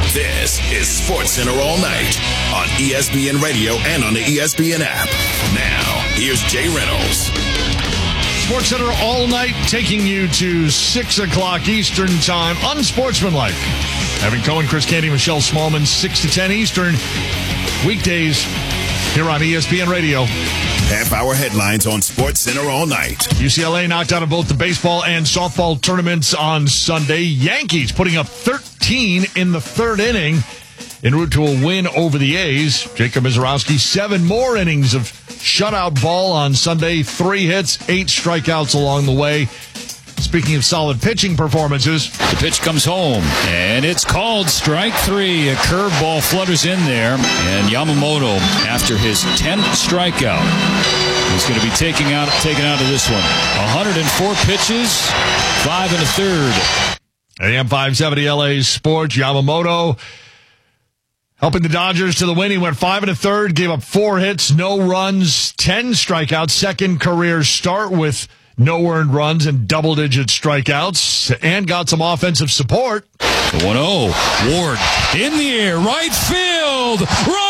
This is SportsCenter All Night on ESPN Radio and on the ESPN app. Now, here's Jay Reynolds. SportsCenter All Night, taking you to 6 o'clock Eastern Time, unsportsmanlike. Evan Cohen, Chris Canty, Michelle Smallman, 6 to 10 Eastern, weekdays here on ESPN Radio. Half-hour headlines on SportsCenter All Night. UCLA knocked out of both the baseball and softball tournaments on Sunday. Yankees putting up 13 in the third inning en route to a win over the A's. Jacob Mizorowski, 7 more innings of shutout ball on Sunday. 3 hits, 8 strikeouts along the way. Speaking of solid pitching performances. The pitch comes home, and it's called strike 3. A curveball flutters in there, and Yamamoto, after his 10th strikeout, is going to be taken out of this one. 104 pitches, 5 1/3. AM 570 LA Sports, Yamamoto helping the Dodgers to the win. He went 5 1/3, gave up 4 hits, no runs, 10 strikeouts. Second career start with no earned runs and double-digit strikeouts, and got some offensive support. The 1-0. Ward in the air, right field.